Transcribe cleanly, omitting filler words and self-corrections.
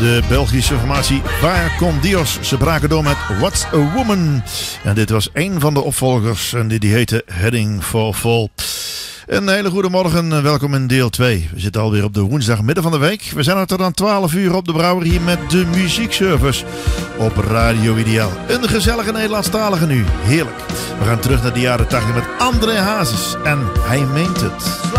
De Belgische formatie Vaya con Dios. Ze braken door met What's a Woman. En dit was een van de opvolgers en die heette Heading for Fall. Een hele goede morgen, welkom in deel 2. We zitten alweer op de woensdag midden van de week. We zijn er tot aan 12 uur op de Brouwer hier met de muziekservice op Radio Ideaal. Een gezellige Nederlandstalige nu, heerlijk. We gaan terug naar de jaren 80 met André Hazes en Hij Meent Het.